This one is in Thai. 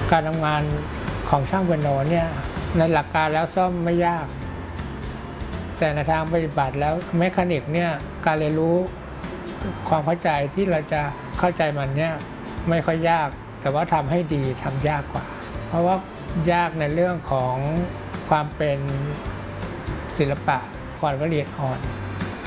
การทำงานของช่างเปียโนเนี่ยในหลักการแล้วซ่อมไม่ยากแต่ในทางปฏิบัติแล้วเมคานิกเนี่ยการเรียนรู้ความเข้าใจที่เราจะเข้าใจมันเนี่ยไม่ค่อยยากแต่ว่าทำให้ดีทำยากกว่าเพราะว่ายากในเรื่องของความเป็นศิลปะความละเอียดอ่อน